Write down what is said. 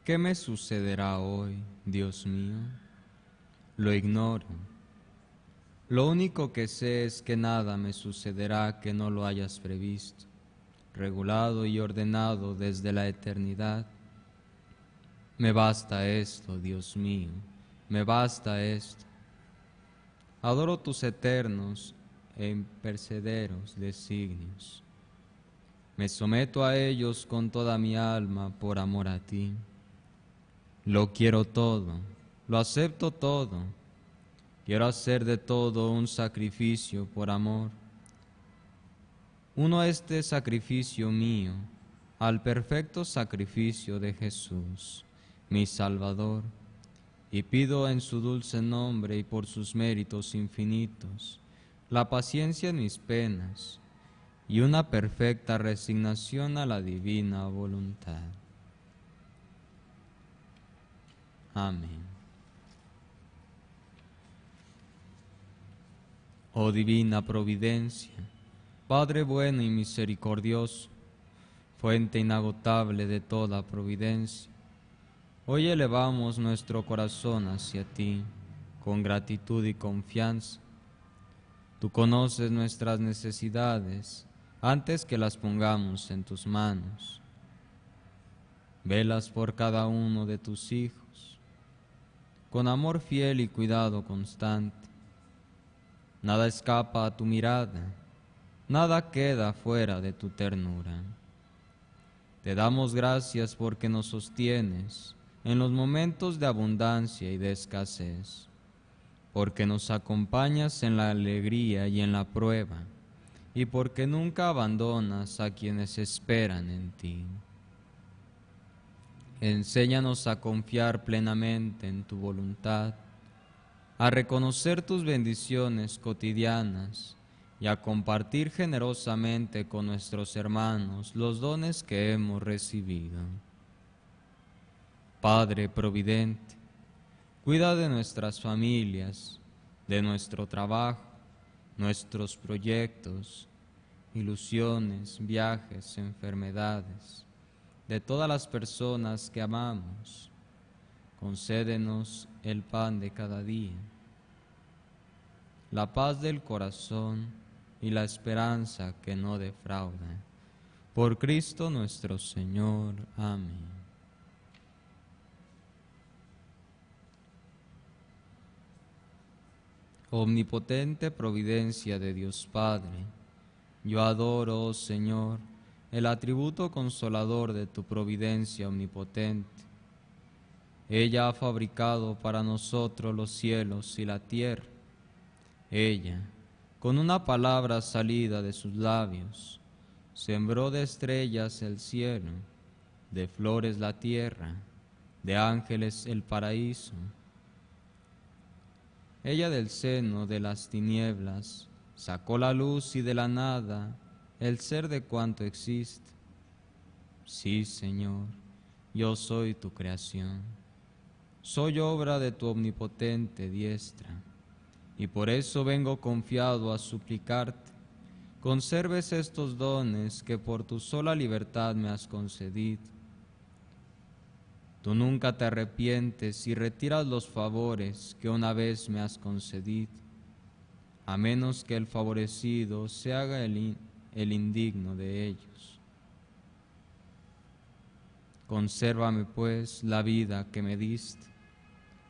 ¿Qué me sucederá hoy, Dios mío? Lo ignoro. Lo único que sé es que nada me sucederá que no lo hayas previsto, regulado y ordenado desde la eternidad. Me basta esto, Dios mío, me basta esto. Adoro tus eternos e imperecederos designios. Me someto a ellos con toda mi alma por amor a ti. Lo quiero todo, lo acepto todo. Quiero hacer de todo un sacrificio por amor. Uno este sacrificio mío al perfecto sacrificio de Jesús, mi Salvador, y pido en su dulce nombre y por sus méritos infinitos la paciencia en mis penas y una perfecta resignación a la divina voluntad. Amén. Oh divina providencia, Padre bueno y misericordioso, fuente inagotable de toda providencia, hoy elevamos nuestro corazón hacia ti con gratitud y confianza. Tú conoces nuestras necesidades antes que las pongamos en tus manos. Velas por cada uno de tus hijos con amor fiel y cuidado constante. Nada escapa a tu mirada, nada queda fuera de tu ternura. Te damos gracias porque nos sostienes en los momentos de abundancia y de escasez, porque nos acompañas en la alegría y en la prueba, y porque nunca abandonas a quienes esperan en ti. Enséñanos a confiar plenamente en tu voluntad, a reconocer tus bendiciones cotidianas y a compartir generosamente con nuestros hermanos los dones que hemos recibido. Padre providente, cuida de nuestras familias, de nuestro trabajo, nuestros proyectos, ilusiones, viajes, enfermedades, de todas las personas que amamos. Concédenos el pan de cada día, la paz del corazón y la esperanza que no defrauda. Por Cristo nuestro Señor. Amén. Omnipotente providencia de Dios Padre, yo adoro, oh Señor, el atributo consolador de tu providencia omnipotente. Ella ha fabricado para nosotros los cielos y la tierra. Ella, con una palabra salida de sus labios, sembró de estrellas el cielo, de flores la tierra, de ángeles el paraíso. Ella del seno de las tinieblas sacó la luz y de la nada el ser de cuanto existe. Sí, Señor, yo soy tu creación. Soy obra de tu omnipotente diestra, y por eso vengo confiado a suplicarte, conserves estos dones que por tu sola libertad me has concedido. Tú nunca te arrepientes y retiras los favores que una vez me has concedido, a menos que el favorecido se haga el indigno de ellos. Consérvame, pues, la vida que me diste,